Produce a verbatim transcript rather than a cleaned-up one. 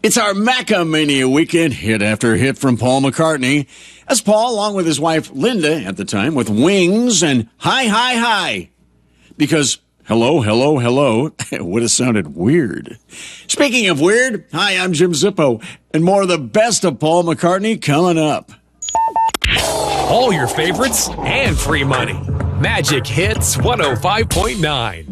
It's our Macamania weekend, hit after hit from Paul McCartney, as Paul, along with his wife Linda at the time, with Wings and Hi, Hi, Hi. Because hello, hello, hello would have sounded weird. Speaking of weird, hi, I'm Jim Zippo, and more of the best of Paul McCartney coming up. All your favorites and free money. Magic Hits one oh five point nine.